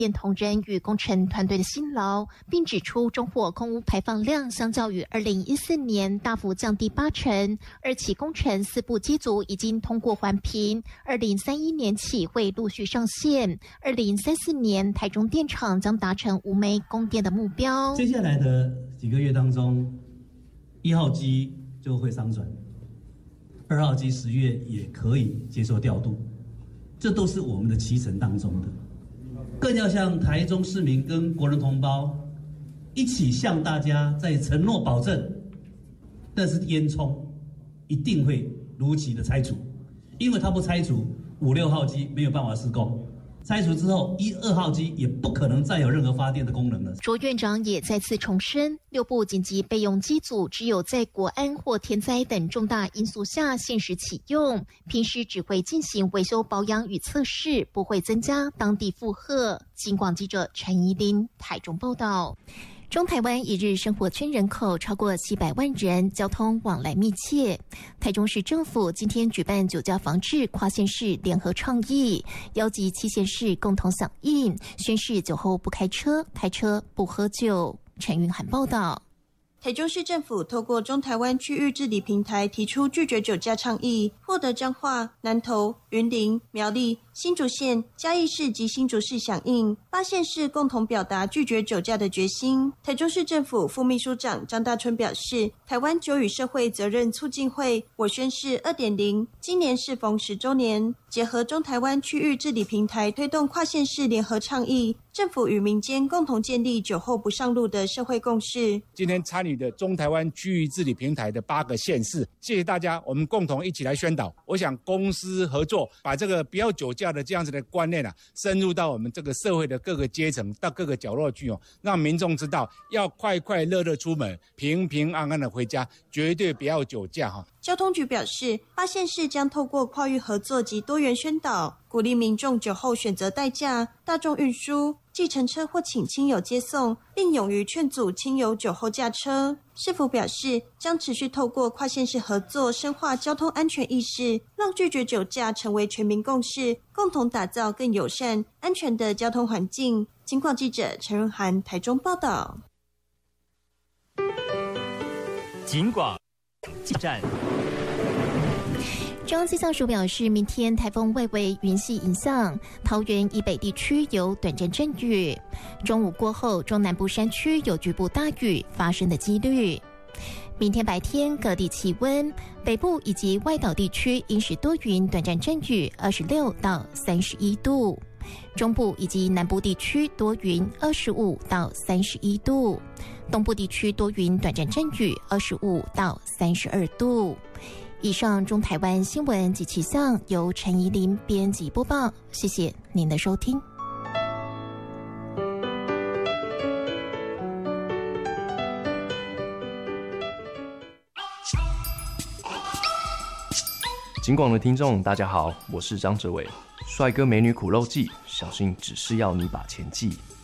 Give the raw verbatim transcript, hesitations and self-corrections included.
验同仁与工程团队的辛劳，并指出中火空污排放量相较于二零一四年大幅降低八成，二期工程四部机组已经通过环评，二零三一年起会陆续上线，二零三四年台中电厂将达成五枚供电的目标。 接下来的几个月当中，一号机就会商转，二号机十月也可以接受调度，这都是我们的期程当中的。更要向台中市民跟国人同胞一起向大家在承诺保证，但是烟囱一定会如期的拆除，因为它不拆除，五六号机没有办法施工。拆除之后，一二号机也不可能再有任何发电的功能了。 卓院长也再次重申，六部紧急备用机组只有在国安或天灾等重大因素下限时启用，平时只会进行维修保养与测试，不会增加当地负荷。警广记者陈怡琳台中报道。中台湾一日生活圈人口超过七百万人，交通往来密切。台中市政府今天举办酒驾防治跨县市联合倡议，邀集七县市共同响应，宣示酒后不开车，开车不喝酒。陈云涵报道。 台中市政府透过中台湾区域治理平台提出拒绝酒驾倡议，获得彰化、南投、云林、苗栗、新竹县、嘉义市及新竹市响应，八县市共同表达拒绝酒驾的决心。台中市政府副秘书长张大春表示，台湾酒与社会责任促进会我宣誓 二点零 今年适逢十周年，结合中台湾区域治理平台推动跨县市联合倡议，政府与民间共同建立酒后不上路的社会共识。 今天参与的中台湾区域治理平台的八个县市，谢谢大家，我们共同一起来宣导。我想公私合作，把这个不要酒驾的这样子的观念啊，深入到我们这个社会的各个阶层，到各个角落去哦，让民众知道要快快乐乐出门，平平安安的回家，绝对不要酒驾哈。 交通局表示，八县市将透过跨域合作及多元宣导，鼓励民众酒后选择代驾、大众运输、计程车或请亲友接送，并勇于劝阻亲友酒后驾车。市府表示，将持续透过跨县市合作，深化交通安全意识，让拒绝酒驾成为全民共识，共同打造更友善、安全的交通环境。警广记者陈润涵台中报道。 警广记站。 中央气象署表示，明天台风外围云系影响，桃园以北地区有短暂阵雨，中午过后中南部山区有局部大雨发生的几率。明天白天各地气温，北部以及外岛地区阴时多云短暂阵雨，二十六到三十一度，中部以及南部地区多云，二十五到三十一度，东部地区多云短暂阵雨，二十五到三十二度。以上中台湾新闻及气象由陈怡琳编辑播报，谢谢您的收听。 警广的听众大家好，我是张哲伟。帅哥美女苦肉计，小心只是要你把钱记。